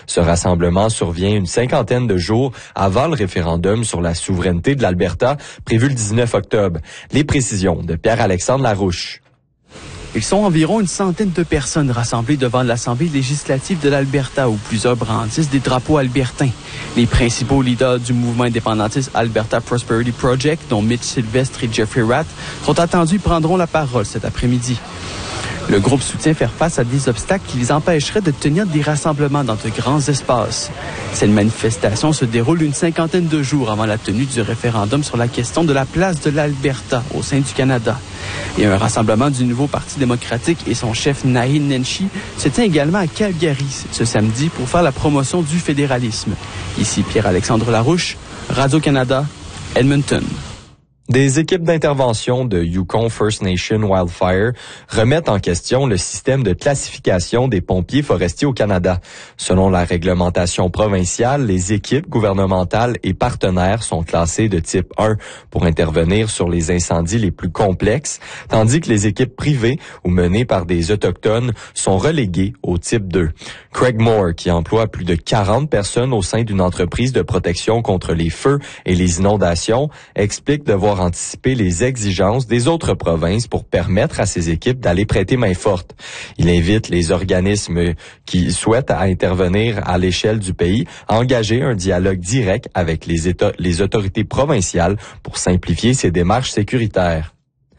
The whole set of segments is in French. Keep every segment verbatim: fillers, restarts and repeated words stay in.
Ce rassemblement survient une cinquantaine de jours avant le référendum sur la souveraineté de l'Alberta, prévu le dix-neuf octobre. Les précisions de Pierre-Alexandre Larouche. Ils sont environ une centaine de personnes rassemblées devant l'Assemblée législative de l'Alberta où plusieurs brandissent des drapeaux albertains. Les principaux leaders du mouvement indépendantiste Alberta Prosperity Project, dont Mitch Sylvestre et Jeffrey Rath, sont attendus et prendront la parole cet après-midi. Le groupe soutient faire face à des obstacles qui les empêcheraient de tenir des rassemblements dans de grands espaces. Cette manifestation se déroule une cinquantaine de jours avant la tenue du référendum sur la question de la place de l'Alberta au sein du Canada. Et un rassemblement du nouveau Parti démocratique et son chef Naheed Nenshi se tient également à Calgary ce samedi pour faire la promotion du fédéralisme. Ici Pierre-Alexandre Larouche, Radio-Canada, Edmonton. Des équipes d'intervention de Yukon First Nation Wildfire remettent en question le système de classification des pompiers forestiers au Canada. Selon la réglementation provinciale, les équipes gouvernementales et partenaires sont classées de type un pour intervenir sur les incendies les plus complexes, tandis que les équipes privées ou menées par des Autochtones sont reléguées au type deux. Craig Moore, qui emploie plus de quarante personnes au sein d'une entreprise de protection contre les feux et les inondations, explique devoir anticiper les exigences des autres provinces pour permettre à ces équipes d'aller prêter main forte. Il invite les organismes qui souhaitent à intervenir à l'échelle du pays à engager un dialogue direct avec les, états, les autorités provinciales pour simplifier ces démarches sécuritaires.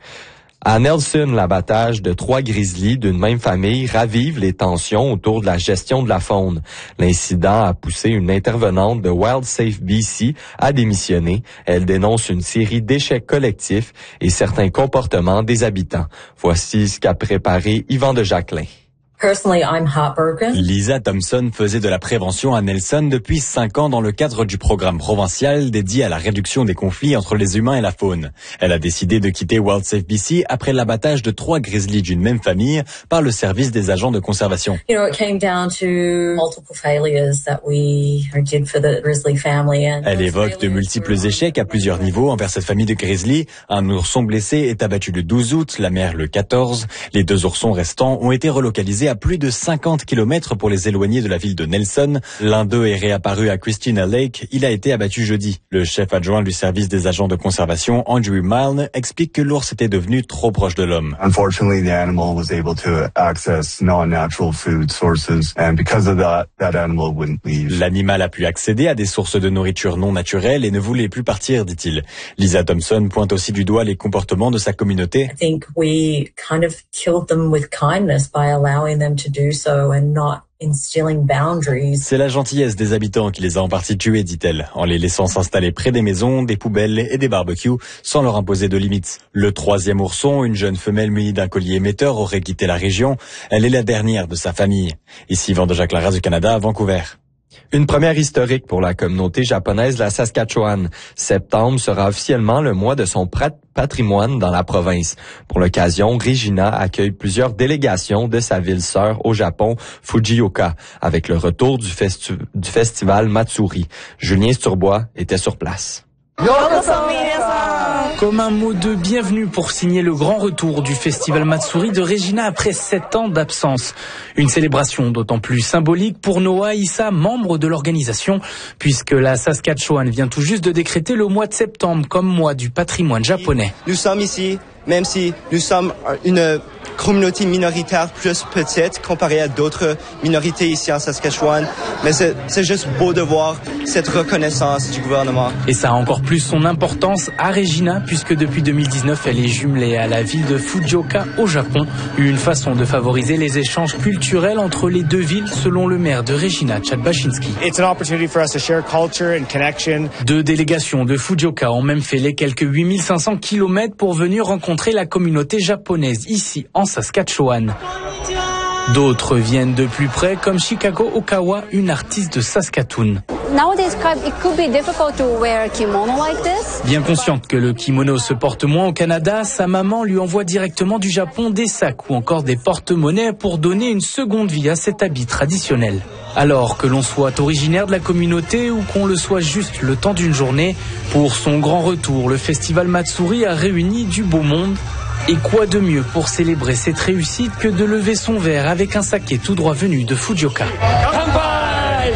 À Nelson, l'abattage de trois grizzlies d'une même famille ravive les tensions autour de la gestion de la faune. L'incident a poussé une intervenante de Wild Safe B C à démissionner. Elle dénonce une série d'échecs collectifs et certains comportements des habitants. Voici ce qu'a préparé Yvan de Jacquelin. Personally, I'm heartbroken. Lisa Thompson faisait de la prévention à Nelson depuis cinq ans dans le cadre du programme provincial dédié à la réduction des conflits entre les humains et la faune. Elle a décidé de quitter Wild Safe B C après l'abattage de trois grizzlies d'une même famille par le service des agents de conservation. You know, it came down to multiple failures that we did for the grizzly family. And Elle évoque de multiples échecs à plusieurs niveaux envers cette famille de grizzlies. Un ourson blessé est abattu le douze août, la mère le quatorze. Les deux oursons restants ont été relocalisés à plus de cinquante kilomètres pour les éloigner de la ville de Nelson. L'un d'eux est réapparu à Christina Lake. Il a été abattu jeudi. Le chef adjoint du service des agents de conservation, Andrew Milne, explique que l'ours était devenu trop proche de l'homme. Unfortunately, the animal was able to access non-natural food sources, and because of that, that animal wouldn't leave. L'animal a pu accéder à des sources de nourriture non naturelles et ne voulait plus partir, dit-il. Lisa Thompson pointe aussi du doigt les comportements de sa communauté. I think we kind of killed them with kindness by allowing them to do so and not instilling boundaries. C'est la gentillesse des habitants qui les a en partie tués, dit-elle, en les laissant s'installer près des maisons, des poubelles et des barbecues, sans leur imposer de limites. Le troisième ourson, une jeune femelle munie d'un collier émetteur, aurait quitté la région. Elle est la dernière de sa famille. Ici, Yvan de Jacquelin, Radio-Canada, à Vancouver. Une première historique pour la communauté japonaise de la Saskatchewan. Septembre sera officiellement le mois de son patrimoine dans la province. Pour l'occasion, Regina accueille plusieurs délégations de sa ville sœur au Japon, Fujioka, avec le retour du, festi- du festival Matsuri. Julien Sturbois était sur place. Comme un mot de bienvenue pour signer le grand retour du festival Matsuri de Regina après sept ans d'absence. Une célébration d'autant plus symbolique pour Noah Issa, membre de l'organisation, puisque la Saskatchewan vient tout juste de décréter le mois de septembre comme mois du patrimoine japonais. Nous sommes ici, même si nous sommes une communauté minoritaire plus petite comparée à d'autres minorités ici en Saskatchewan, mais c'est, c'est juste beau de voir cette reconnaissance du gouvernement. Et ça a encore plus son importance à Regina, puisque depuis deux mille dix-neuf, elle est jumelée à la ville de Fujioka au Japon. Une façon de favoriser les échanges culturels entre les deux villes, selon le maire de Regina, Chad Baczynski. It's an opportunity for us to share culture and connection. Deux délégations de Fujioka ont même fait les quelques huit mille cinq cents kilomètres pour venir rencontrer la communauté japonaise ici en Saskatchewan. D'autres viennent de plus près, comme Chicago Okawa, une artiste de Saskatoon. Bien consciente que le kimono se porte moins au Canada, sa maman lui envoie directement du Japon des sacs ou encore des porte-monnaies pour donner une seconde vie à cet habit traditionnel. Alors que l'on soit originaire de la communauté ou qu'on le soit juste le temps d'une journée, pour son grand retour, le festival Matsuri a réuni du beau monde. Et quoi de mieux pour célébrer cette réussite que de lever son verre avec un saké tout droit venu de Fujioka.